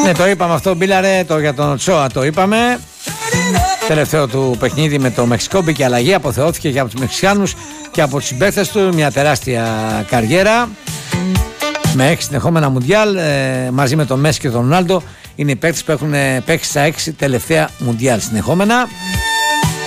Ναι, το είπαμε αυτό, Μπίλαρε, για τον Οτσόα το είπαμε. Τελευταίο του παιχνίδι με το Μεξικό μπήκε αλλαγή, αποθεώθηκε και από τους Μεξικάνους και από τους συμπαίκτες του. Μια τεράστια καριέρα με 6 συνεχόμενα Μουντιάλ, μαζί με τον Μέση και τον Ρονάλντο. Είναι οι παίκτες που έχουν παίξει στα 6 τελευταία Μουντιάλ συνεχόμενα.